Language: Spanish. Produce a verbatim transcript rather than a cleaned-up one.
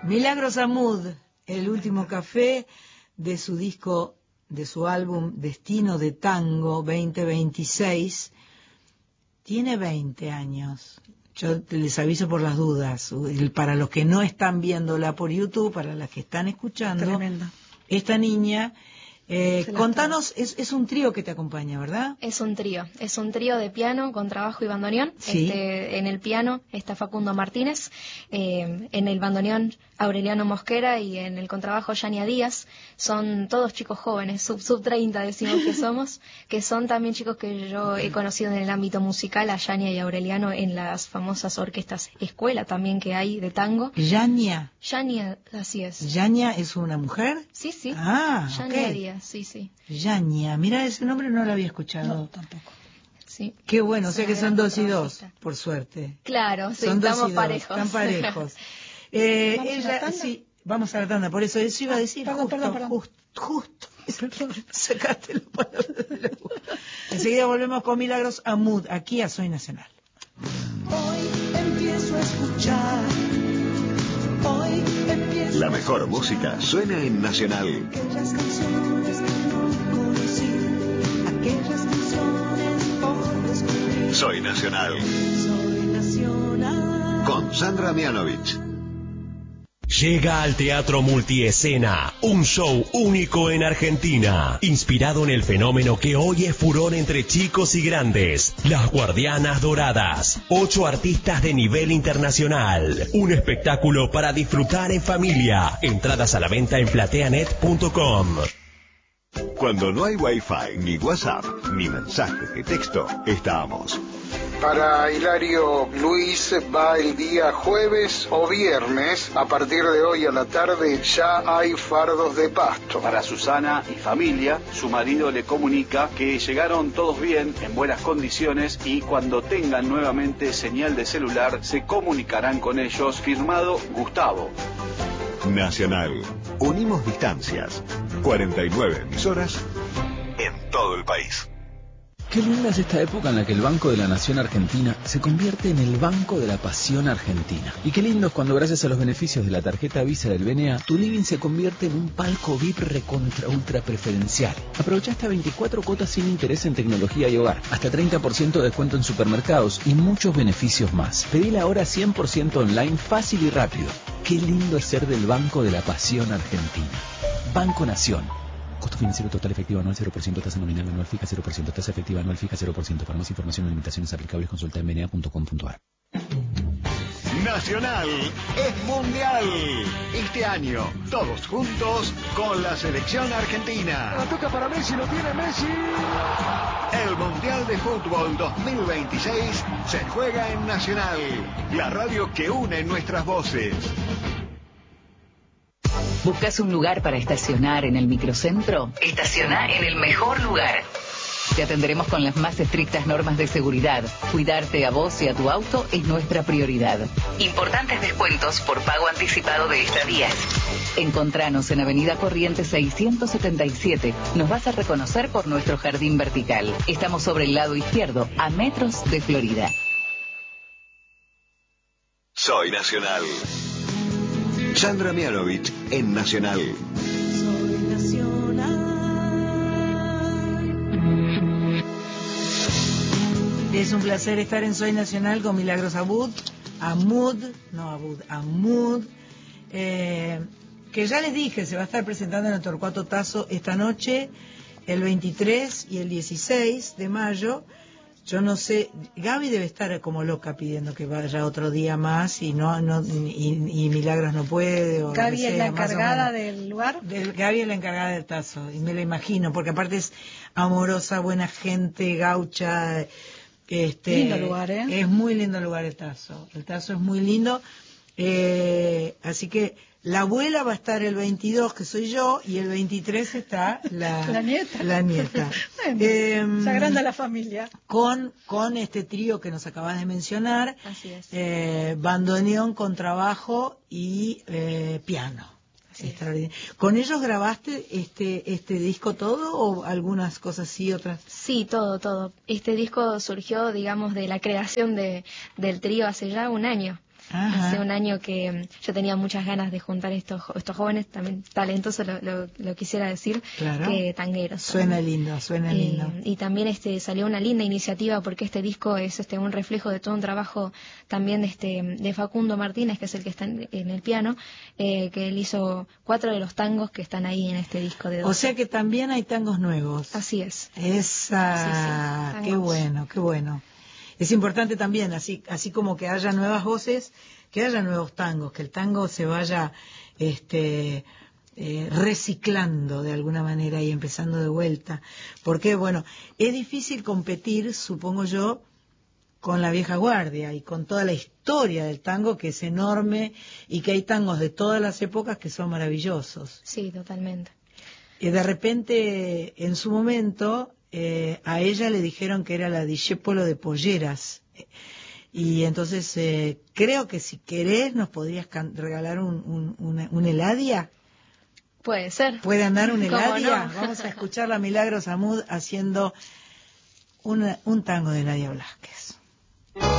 Milagros Amud, el último café de su disco, de su álbum Destino de Tango veinte veintiséis. Tiene veinte años. Yo les aviso por las dudas. Para los que no están viéndola por YouTube, para las que están escuchando. Tremenda. Esta niña, eh, contanos, es, es un trío que te acompaña, ¿verdad? Es un trío, es un trío de piano con trabajo y bandoneón. Sí. Este, en el piano está Facundo Martínez, eh, en el bandoneón Aureliano Mosquera y en el contrabajo Yania Díaz. Son todos chicos jóvenes, sub, sub treinta decimos que somos, que son también chicos que yo he conocido en el ámbito musical, a Yania y Aureliano en las famosas orquestas escuela también que hay de tango. Yania. Yania, así es. ¿Yania es una mujer? Sí, sí. Ah, Yania ok. Díaz, sí, sí. Yania, mira, ese nombre no lo había escuchado. No, tampoco. Sí. Qué bueno, o sea que son dos y dos, trabajista. por suerte. Claro, sí, Son dos estamos y dos, parejos. están parejos. Eh, ¿Vamos a la ella, tanda? sí, vamos a la tanda, por eso eso iba a decir, perdón, justo, perdón, perdón. justo, justo, sacaste la palabra de la boca. Enseguida volvemos con Milagros Amud, aquí a Soy Nacional. Hoy empiezo a escuchar, hoy empiezo La mejor música suena en Nacional. aquellas canciones que no conocí, aquellas canciones por descubrir. Soy Nacional. Soy nacional. Con Sandra Mianovich. Llega al Teatro Multiescena, un show único en Argentina, inspirado en el fenómeno que hoy es furor entre chicos y grandes, Las Guardianas Doradas, ocho artistas de nivel internacional, un espectáculo para disfrutar en familia, entradas a la venta en plateanet punto com. Cuando no hay Wi-Fi, ni WhatsApp, ni mensajes de texto, estamos. Para Hilario Luis va el día jueves o viernes. A partir de hoy a la tarde ya hay fardos de pasto. Para Susana y familia, su marido le comunica que llegaron todos bien, en buenas condiciones, y cuando tengan nuevamente señal de celular se comunicarán con ellos. Firmado Gustavo. Nacional. Unimos distancias. cuarenta y nueve emisoras en todo el país. Qué linda es esta época en la que el Banco de la Nación Argentina se convierte en el Banco de la Pasión Argentina. Y qué lindo es cuando gracias a los beneficios de la tarjeta Visa del B N A, tu living se convierte en un palco V I P recontra ultra preferencial. Aprovecha hasta veinticuatro cuotas sin interés en tecnología y hogar, hasta treinta por ciento de descuento en supermercados y muchos beneficios más. Pedila ahora cien por ciento online, fácil y rápido. Qué lindo es ser del Banco de la Pasión Argentina. Banco Nación. Costo financiero total efectivo anual cero por ciento, tasa nominal anual fija cero por ciento, tasa efectiva anual fija cero por ciento. Para más información o limitaciones aplicables consulta en b n a punto com punto a r. Nacional es mundial. Este año, todos juntos con la selección argentina. La toca para Messi, lo tiene Messi. El Mundial de Fútbol dos mil veintiséis se juega en Nacional, la radio que une nuestras voces. ¿Buscas un lugar para estacionar en el microcentro? Estaciona en el mejor lugar. Te atenderemos con las más estrictas normas de seguridad. Cuidarte a vos y a tu auto es nuestra prioridad. Importantes descuentos por pago anticipado de estadías. Encontranos en Avenida Corrientes seiscientos setenta y siete. Nos vas a reconocer por nuestro jardín vertical. Estamos sobre el lado izquierdo, a metros de Florida. Soy Nacional. Sandra Mianovich en Nacional. Soy nacional. Es un placer estar en Soy Nacional con Milagros Amud, Amud, no Abud, Amud, eh, que ya les dije, se va a estar presentando en el Torcuato Tazo esta noche, el veintitrés y el dieciséis de mayo. Yo no sé, Gaby debe estar como loca pidiendo que vaya otro día más y no, no y, y Milagros no puede. O Gaby sea, es la encargada menos, del lugar. Del, Gaby es la encargada del Tazo, y me la imagino, porque aparte es amorosa, buena gente, gaucha. Este, lindo lugar, ¿eh? Es muy lindo el lugar el Tazo. El Tazo es muy lindo. Eh, así que la abuela va a estar el veintidós, que soy yo, y el veintitrés está la, la nieta. La nieta. Bueno, eh, se agranda la familia. Con, con este trío que nos acabas de mencionar. Así es. Eh, bandoneón, contrabajo y eh, piano. Extraordinario. ¿Con ellos grabaste este este disco todo o algunas cosas sí, otras? Sí, todo, todo. Este disco surgió, digamos, de la creación de del trío hace ya un año. Ajá. Hace un año que mm, yo tenía muchas ganas de juntar estos jo- estos jóvenes, también talentosos, lo, lo, lo quisiera decir, Claro. que tangueros. Suena también. lindo, suena Eh, lindo. y también este salió una linda iniciativa porque este disco es este un reflejo de todo un trabajo también de este de Facundo Martínez, que es el que está en, en el piano, eh, que él hizo cuatro de los tangos que están ahí en este disco de O doce. sea que también hay tangos nuevos. Así es. Esa, Sí, sí, qué tangos. bueno, qué bueno. Es importante también, así, así como que haya nuevas voces, que haya nuevos tangos, que el tango se vaya, este, eh, reciclando de alguna manera y empezando de vuelta. Porque, bueno, es difícil competir, supongo yo, con la vieja guardia y con toda la historia del tango, que es enorme, y que hay tangos de todas las épocas que son maravillosos. Sí, totalmente. Y de repente, en su momento, eh, a ella le dijeron que era la discépolo de Polleras. Y entonces, eh, creo que si querés nos podrías can- regalar un, un, una- un Eladia. Puede ser. ¿Puede andar un ¿Cómo Eladia? no? Vamos a escuchar a Milagros Amud haciendo una- un tango de Nadia Blasquez.